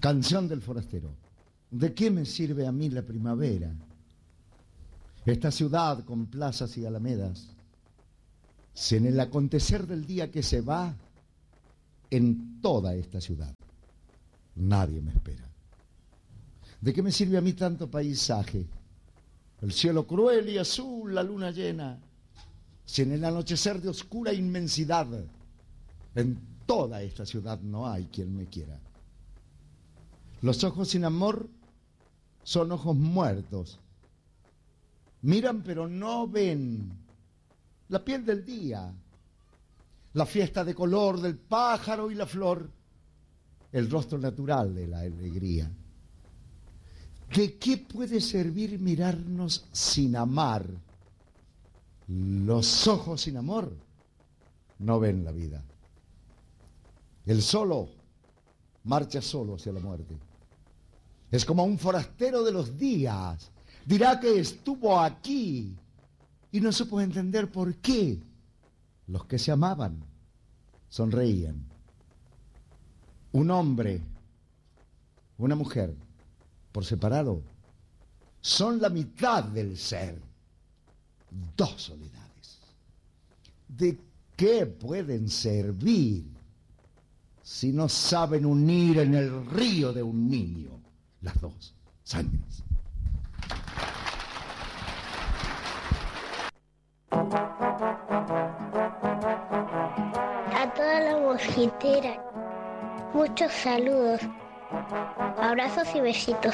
Canción del forastero. ¿De qué me sirve a mí la primavera? Esta ciudad con plazas y alamedas, si en el acontecer del día que se va, en toda esta ciudad nadie me espera. ¿De qué me sirve a mí tanto paisaje? El cielo cruel y azul, la luna llena, si en el anochecer de oscura inmensidad, en toda esta ciudad no hay quien me quiera. Los ojos sin amor son ojos muertos. Miran pero no ven. La piel del día, la fiesta de color del pájaro y la flor, el rostro natural de la alegría. ¿De qué puede servir mirarnos sin amar? Los ojos sin amor no ven la vida. El solo marcha solo hacia la muerte. Es como un forastero de los días. Dirá que estuvo aquí y no supo entender por qué. Los que se amaban sonreían. Un hombre, una mujer, por separado, son la mitad del ser. Dos soledades. ¿De qué pueden servir si no saben unir en el río de un niño las dos sangres? A toda la mosquitera, muchos saludos, abrazos y besitos.